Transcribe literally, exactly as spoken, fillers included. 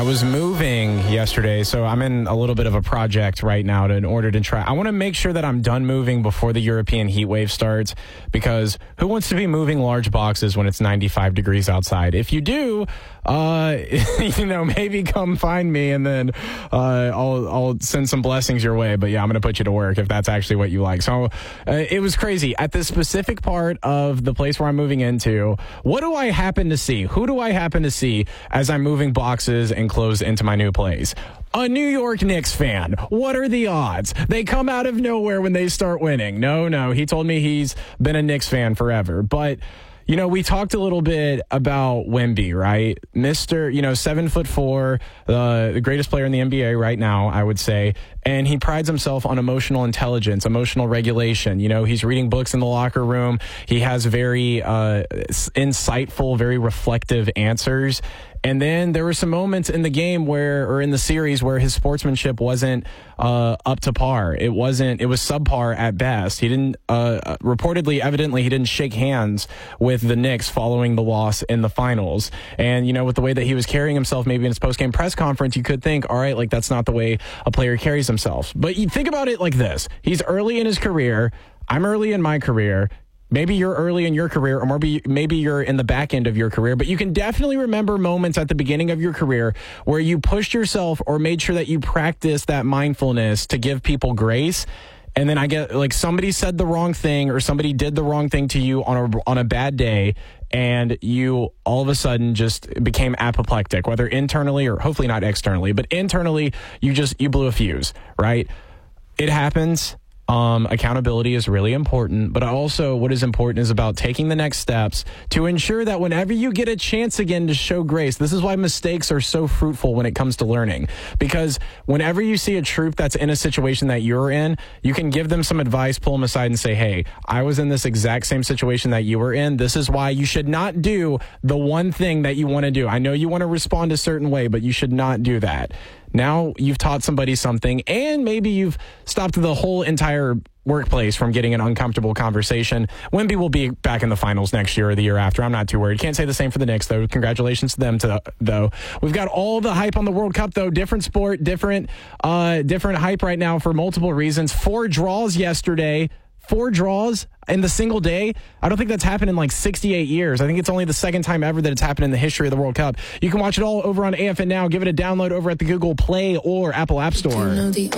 was moving yesterday, so I'm in a little bit of a project right now to, in order to try. I want to make sure that I'm done moving before the European heat wave starts, because who wants to be moving large boxes when it's ninety-five degrees outside? If you do, uh, you know, maybe come find me, and then uh, I'll I'll send some blessings your way. But yeah, I'm going to put you to work if that's actually what you like. So uh, it was crazy. At this specific part of the place where I'm moving into, what do I happen to see? Who do I happen to see as I'm moving boxes and clothes into my new place? A New York Knicks fan. What are the odds? They come out of nowhere when they start winning. No, no. He told me he's been a Knicks fan forever. But, you know, we talked a little bit about Wemby, right? Mister, you know, seven foot four, uh, the greatest player in the N B A right now, I would say. And he prides himself on emotional intelligence, emotional regulation. You know, he's reading books in the locker room. He has very uh, insightful, very reflective answers. And then there were some moments in the game where, or in the series, where his sportsmanship wasn't uh, up to par. It wasn't, it was subpar at best. He didn't, uh, reportedly, evidently, he didn't shake hands with the Knicks following the loss in the finals. And, you know, with the way that he was carrying himself, maybe in his post-game press conference, you could think, all right, like, that's not the way a player carries himself. But you think about it like this. He's early in his career. I'm early in my career. Maybe you're early in your career, or maybe, maybe you're in the back end of your career, but you can definitely remember moments at the beginning of your career where you pushed yourself or made sure that you practiced that mindfulness to give people grace. And then I get, like, somebody said the wrong thing, or somebody did the wrong thing to you on a, on a bad day, and you all of a sudden just became apoplectic, whether internally or hopefully not externally, but internally, you just, you blew a fuse, right? It happens. Um, accountability is really important, but also what is important is about taking the next steps to ensure that whenever you get a chance again to show grace, this is why mistakes are so fruitful when it comes to learning, because whenever you see a troop that's in a situation that you're in, you can give them some advice, pull them aside and say, hey, I was in this exact same situation that you were in. This is why you should not do the one thing that you want to do. I know you want to respond a certain way, but you should not do that. Now you've taught somebody something, and maybe you've stopped the whole entire workplace from getting an uncomfortable conversation. Wemby will be back in the finals next year or the year after. I'm not too worried. Can't say the same for the Knicks, though. Congratulations to them, to, though. We've got all the hype on the World Cup, though. Different sport, different, uh, different hype right now for multiple reasons. Four draws yesterday. Four draws in the single day. I don't think that's happened in like sixty-eight years. I think it's only the second time ever that it's happened in the history of the World Cup. You can watch it all over on A F N Now. Give it a download over at the Google Play or Apple App Store.